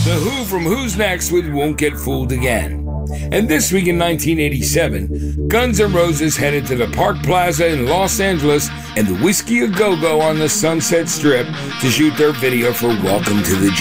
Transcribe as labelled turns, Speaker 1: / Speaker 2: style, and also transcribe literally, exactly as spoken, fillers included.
Speaker 1: The Who from Who's Next with Won't Get Fooled Again. And this week in nineteen eighty-seven, Guns N' Roses headed to the Park Plaza in Los Angeles and the Whiskey A Go Go on the Sunset Strip to shoot their video for Welcome to the